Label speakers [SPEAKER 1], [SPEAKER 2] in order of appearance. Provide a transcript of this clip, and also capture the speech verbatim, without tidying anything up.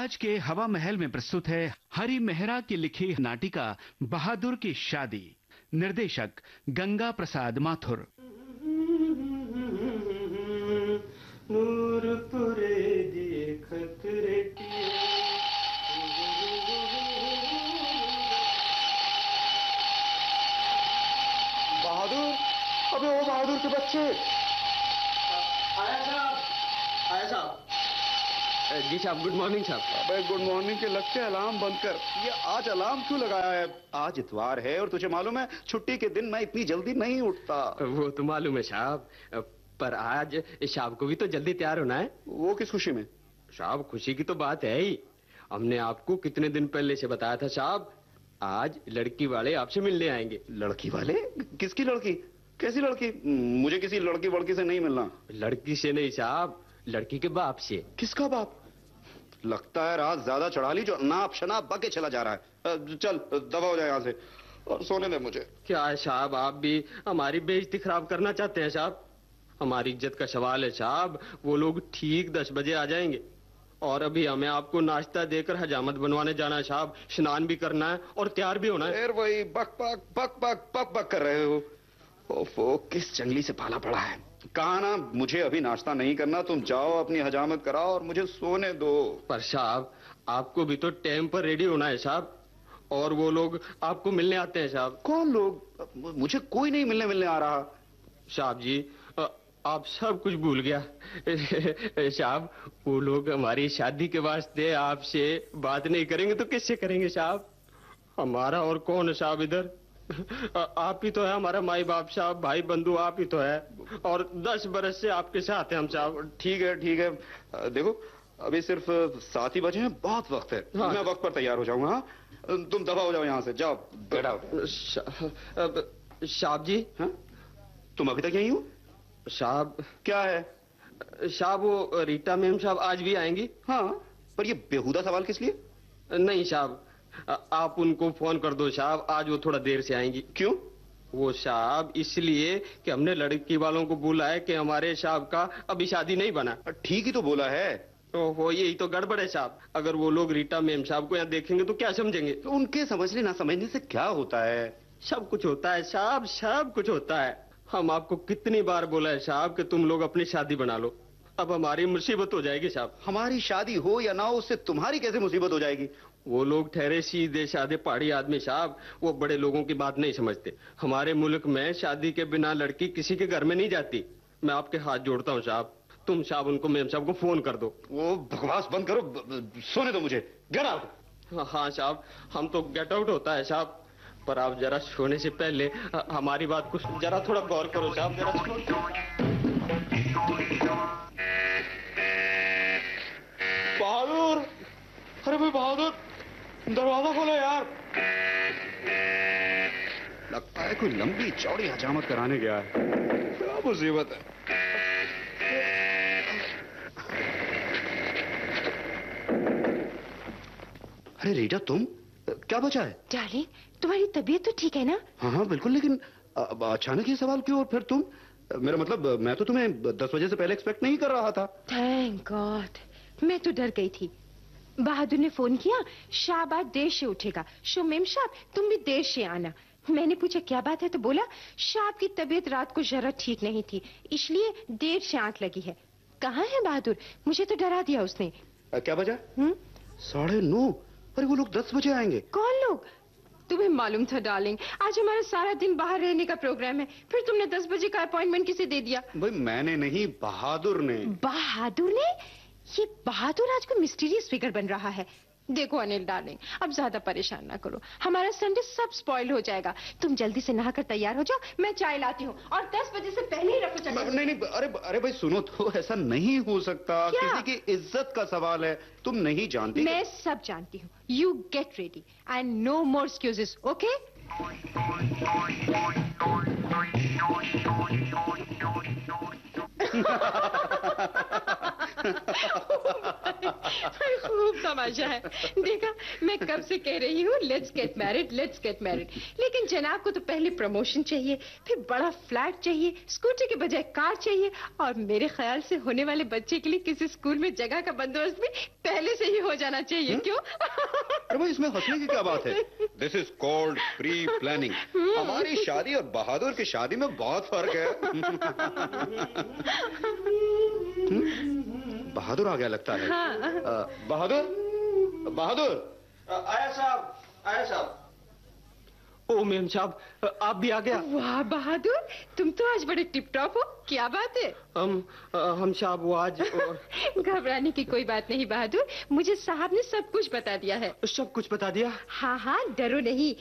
[SPEAKER 1] आज के हवा महल में प्रस्तुत है हरि मेहरा की लिखी नाटिका बहादुर की शादी। निर्देशक गंगा प्रसाद माथुर।
[SPEAKER 2] नूरपुरे दिए खतरे
[SPEAKER 3] बहादुर, अबे वो बहादुर के बच्चे।
[SPEAKER 2] आया साहब, आया साहब। जी साहब, गुड मॉर्निंग साहब।
[SPEAKER 3] अबे गुड मॉर्निंग के लगते अलार्म बंद कर। ये आज अलार्म क्यों लगाया है? आज इतवार है और तुझे मालूम है छुट्टी के दिन मैं इतनी जल्दी नहीं उठता।
[SPEAKER 2] वो तो मालूम है साहब, पर आज शाम को भी तो जल्दी तैयार होना है।
[SPEAKER 3] वो किस खुशी में?
[SPEAKER 2] साहब खुशी की तो बात है ही। हमने आपको कितने दिन पहले से बताया था साहब, आज लड़की वाले आपसे मिलने आएंगे।
[SPEAKER 3] लड़की वाले? किसकी लड़की? कैसी लड़की? मुझे किसी लड़की वड़की से नहीं मिलना।
[SPEAKER 2] लड़की से नहीं साहब, लड़की के बाप से।
[SPEAKER 3] किसका बाप? लगता है रात ज्यादा चढ़ा ली जो नाप शनाप बके चला जा रहा है। चल दबा हो जाए यहाँ से और सोने दे मुझे।
[SPEAKER 2] क्या है साहब, आप भी हमारी बेइज्जती खराब करना चाहते हैं साहब? हमारी इज्जत का सवाल है साहब। वो लोग ठीक दस बजे आ जाएंगे और अभी हमें आपको नाश्ता देकर हजामत बनवाने जाना है साहब। स्नान भी करना है और तैयार भी होना है।
[SPEAKER 3] फिर वही बक बक बक बक बक बक कर रहे हो। ओफो, किस जंगली से पाला पड़ा है। कहा ना मुझे अभी नाश्ता नहीं करना, तुम जाओ अपनी हजामत कराओ और मुझे सोने दो।
[SPEAKER 2] पर साहब आपको भी तो टाइम पर रेडी होना है साहब, और वो लोग आपको मिलने आते हैं साहब।
[SPEAKER 3] कौन लोग? मुझे कोई नहीं मिलने मिलने आ रहा।
[SPEAKER 2] साहब जी, आप सब कुछ भूल गया साहब। वो लोग हमारी शादी के वास्ते आपसे बात नहीं करेंगे तो किससे करेंगे साहब? हमारा और कौन है साहब इधर? आप ही तो है हमारा माई बाप साहब, भाई बंधु आप ही तो है, और दस बरस से आपके साथ हैं हम साहब।
[SPEAKER 3] ठीक है ठीक है, देखो अभी सिर्फ सात ही बजे हैं, बहुत वक्त है। हाँ। मैं वक्त पर तैयार हो जाऊंगा। तुम दबा हो जाओ यहाँ से, जाओ बैठा।
[SPEAKER 2] साहब जी।
[SPEAKER 3] हाँ? तुम अभी तक यहीं हो?
[SPEAKER 2] साहब
[SPEAKER 3] क्या है?
[SPEAKER 2] साहब वो रीटा मैम साहब आज भी आएंगी।
[SPEAKER 3] हाँ, पर ये बेहुदा सवाल किस लिए?
[SPEAKER 2] नहीं साहब, आप उनको फोन कर दो साहब, आज वो थोड़ा देर से आएंगी।
[SPEAKER 3] क्यों?
[SPEAKER 2] वो साहब इसलिए कि हमने लड़की वालों को बोला है कि हमारे साहब का अभी शादी नहीं बना।
[SPEAKER 3] ठीक ही तो बोला है।
[SPEAKER 2] तो वो यही तो गड़बड़ है साहब। अगर वो लोग रीटा मैम साहब को यहाँ देखेंगे तो क्या समझेंगे?
[SPEAKER 3] तो उनके समझने ना समझने से क्या होता है?
[SPEAKER 2] सब कुछ होता है साहब, सब कुछ होता है। हम आपको कितनी बार बोला है साहब कि तुम लोग अपनी शादी बना लो। अब हमारी मुसीबत हो जाएगी साहब।
[SPEAKER 3] हमारी शादी हो या ना हो उससे तुम्हारी कैसे मुसीबत हो जाएगी?
[SPEAKER 2] वो लोग ठहरे सीधे साधे पहाड़ी आदमी साहब, वो बड़े लोगों की बात नहीं समझते। हमारे मुल्क में शादी के बिना लड़की किसी के घर में नहीं जाती। मैं आपके हाथ जोड़ता हूँ साहब, तुम साहब उनको मैम साहब को फोन कर दो।
[SPEAKER 3] वो बकवास बंद करो, सोने दो मुझे। Get out.
[SPEAKER 2] हाँ साहब, हम तो गेट आउट होता है साहब, पर आप जरा सोने से पहले हमारी बात कुछ जरा थोड़ा गौर करो साहब। जरा
[SPEAKER 3] बहादुर, अरे भाई बहादुर, दरवाजा खोलो यार। लगता है कोई लंबी चौड़ी हजामत कराने गया है। क्या मुसीबत है। अरे रीटा, तुम क्या बचा है?
[SPEAKER 4] डार्लिंग, तुम्हारी तबीयत तो ठीक है ना?
[SPEAKER 3] हाँ हाँ बिल्कुल, लेकिन अचानक ये सवाल क्यों? और फिर तुम? मेरा मतलब मैं तो तुम्हें दस बजे से पहले एक्सपेक्ट नहीं कर रहा था।
[SPEAKER 4] थैंक गॉड, मैं तो डर गई थी। बहादुर ने फोन किया, शाबाश देर से उठेगा, शो मेम साहब तुम भी देर से आना। मैंने पूछा क्या बात है, तो बोला शाह की तबीयत रात को जरा ठीक नहीं थी, इसलिए देर से आंख लगी है। कहाँ है बहादुर? मुझे तो डरा दिया उसने।
[SPEAKER 3] आ, क्या बजा? साढ़े नौ? अरे वो लोग दस बजे आएंगे।
[SPEAKER 4] कौन लोग? तुम्हें मालूम था डार्लिंग, आज हमारा सारा दिन बाहर रहने का प्रोग्राम है, फिर तुमने दस बजे का अपॉइंटमेंट किसे दे दिया?
[SPEAKER 3] भाई मैंने नहीं, बहादुर ने।
[SPEAKER 4] बहादुर ने? ये बहादुर आज को मिस्टीरियस फिगर बन रहा है। देखो अनिल डार्लिंग, अब ज्यादा परेशान ना करो, हमारा संडे सब स्पॉइल हो जाएगा। तुम जल्दी से नहाकर तैयार हो जाओ, मैं चाय लाती हूँ, और दस बजे से पहले ही रखो चक्कर।
[SPEAKER 3] नहीं नहीं, अरे अरे भाई सुनो तो, ऐसा नहीं हो सकता। किसी की इज्जत का सवाल है, तुम नहीं जानती।
[SPEAKER 4] मैं सब जानती हूँ। You get ready and no more excuses, okay? खूब तमाशा है। देखा, मैं कब से कह रही हूँ let's get married, let's get married, लेकिन जनाब को तो पहले प्रमोशन चाहिए, फिर बड़ा फ्लैट चाहिए, स्कूटी के बजाय कार चाहिए, और मेरे ख्याल से होने वाले बच्चे के लिए किसी स्कूल में जगह का बंदोबस्त भी पहले से ही हो जाना चाहिए। क्यों?
[SPEAKER 3] अरे भाई, इसमें हंसने की क्या बात है? This is called pre planning. हमारी शादी और बहादुर की शादी में बहुत फर्क है। बहादुर आ गया लगता है।
[SPEAKER 4] हाँ।
[SPEAKER 3] आ, बहादुर, बहादुर।
[SPEAKER 2] आया साहब, आया साहब। ओ मेम साहब, आप भी आ गया।
[SPEAKER 4] वाह बहादुर, तुम तो आज बड़े टिप टॉप हो। क्या बात है?
[SPEAKER 2] हम हम साहब वो आज
[SPEAKER 4] घबराने की कोई बात नहीं बहादुर, मुझे साहब ने सब कुछ बता दिया है।
[SPEAKER 2] सब कुछ बता दिया?
[SPEAKER 4] हाँ हाँ, डरो नहीं,